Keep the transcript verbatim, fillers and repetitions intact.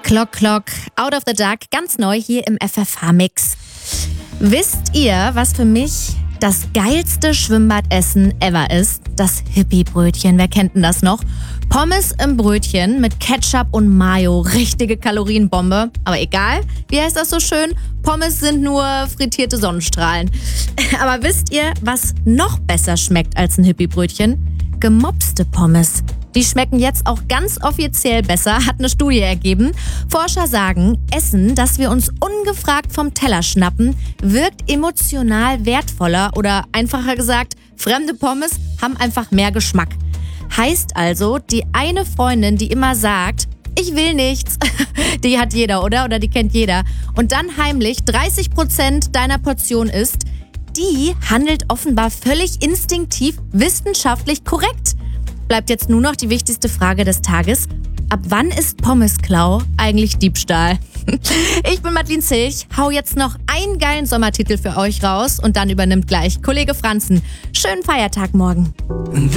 Clock Clock, Out of the Dark, ganz neu hier im F F H-Mix. Wisst ihr, was für mich das geilste Schwimmbadessen ever ist? Das Hippie-Brötchen, wer kennt denn das noch? Pommes im Brötchen mit Ketchup und Mayo, richtige Kalorienbombe. Aber egal, wie heißt das so schön? Pommes sind nur frittierte Sonnenstrahlen. Aber wisst ihr, was noch besser schmeckt als ein Hippie-Brötchen? Gemopste Pommes. Die schmecken jetzt auch ganz offiziell besser, hat eine Studie ergeben. Forscher sagen, Essen, das wir uns ungefragt vom Teller schnappen, wirkt emotional wertvoller oder einfacher gesagt, fremde Pommes haben einfach mehr Geschmack. Heißt also, die eine Freundin, die immer sagt, ich will nichts, die hat jeder, oder? Oder die kennt jeder. Und dann heimlich dreißig Prozent deiner Portion isst, die handelt offenbar völlig instinktiv wissenschaftlich korrekt. Bleibt jetzt nur noch die wichtigste Frage des Tages. Ab wann ist Pommesklau eigentlich Diebstahl? Ich bin Madeline Zilch, hau jetzt noch einen geilen Sommertitel für euch raus und dann übernimmt gleich Kollege Franzen. Schönen Feiertag morgen.